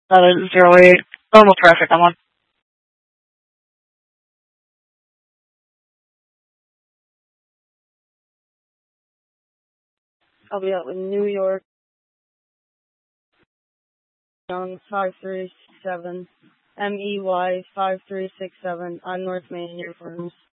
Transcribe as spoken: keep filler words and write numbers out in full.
Uh, zero eight. Normal traffic, I'm on. I'll be out with New York, Young five three six seven, M E Y five three six seven on North Main, your firms.